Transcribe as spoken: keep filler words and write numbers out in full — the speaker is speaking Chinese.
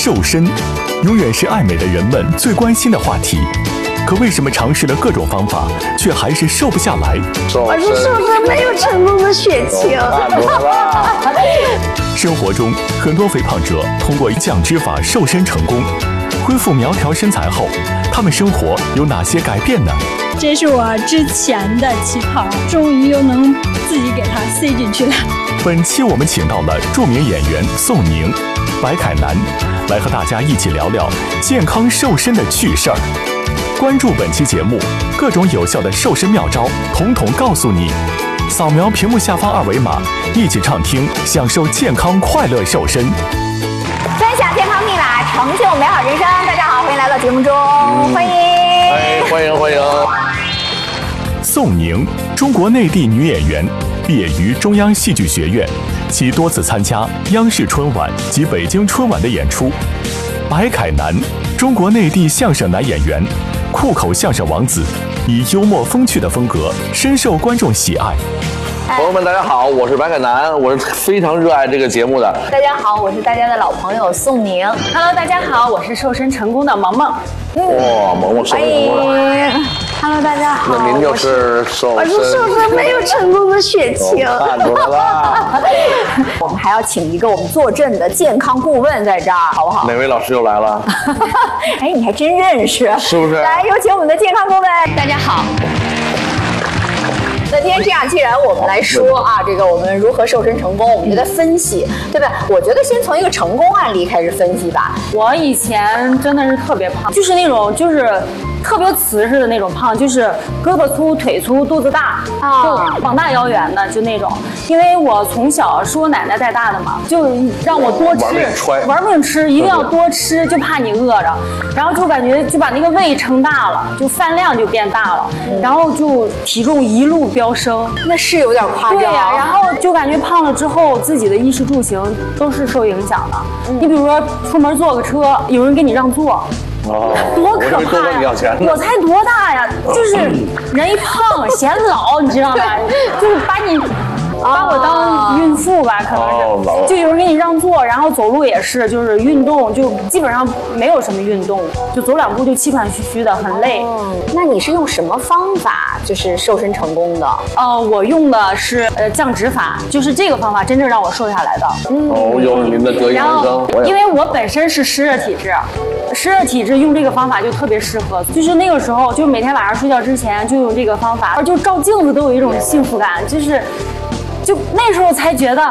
瘦身，永远是爱美的人们最关心的话题。可为什么尝试了各种方法，却还是瘦不下来？ 我是瘦身没有成功的血清。 生活中，很多肥胖者通过降脂法瘦身成功，恢复苗条身材后，他们生活有哪些改变呢？ 这是我之前的旗袍，终于又能自己给它塞进去了。 本期我们请到了著名演员宋宁、白凯南，来和大家一起聊聊健康瘦身的趣事儿。关注本期节目，各种有效的瘦身妙招，统统告诉你。扫描屏幕下方二维码，一起畅听，享受健康快乐瘦身。 分享健康密码，成就美好人生。大家好，欢迎来到节目中，嗯、欢迎， 哎，欢迎欢迎。 宋宁，中国内地女演员，毕业于中央戏剧学院，其多次参加央视春晚及北京春晚的演出。白凯南，中国内地相声男演员，酷口相声王子，以幽默风趣的风格深受观众喜爱。 朋友们，大家好，我是白凯南，我是非常热爱这个节目的。 大家好，我是大家的老朋友宋宁。 Hello， 大家好，我是瘦身成功的萌萌。 哇，萌萌瘦身成功了。 Hello， 大家好。 那您就是瘦身， 我是瘦身没有成功的血清。 看出来了。 我们还要请一个我们坐镇的健康顾问在这儿，好不好？ 哪位老师又来了？ 哎，你还真认识， 是不是？ 来，有请我们的健康顾问。大家好。那今天这样，既然我们来说啊，这个我们如何瘦身成功，我们就在分析，对吧？我觉得先从一个成功案例开始分析吧。 我以前真的是特别胖，就是那种就是特别瓷实的那种胖，就是胳膊粗、腿粗、肚子大，啊，就膀大腰圆的，就那种。因为我从小是我奶奶带大的嘛，就让我多吃，玩命吃，一定要多吃，就怕你饿着。然后就感觉就把那个胃撑大了，就饭量就变大了，嗯、然后就体重一路飙升， 那是有点夸张。 对呀、啊，然后就感觉胖了之后，自己的衣食住行都是受影响的。嗯、你比如说出门坐个车，有人给你让座。 哦， 多可怕呀！我才多大呀？就是人一胖显老，你知道吗？就是把你。把我当孕妇吧，可能是，就有人给你让座，然后走路也是，就是运动就基本上没有什么运动，就走两步就气喘吁吁的，很累。 嗯，那你是用什么方法就是瘦身成功的？ 呃，我用的是呃降脂法，就是这个方法真正让我瘦下来的。 嗯，哦，有您的得意人生。 因为我本身是湿热体质，湿热体质用这个方法就特别适合，就是那个时候就每天晚上睡觉之前就用这个方法，就照镜子都有一种幸福感，就是。就那时候才觉得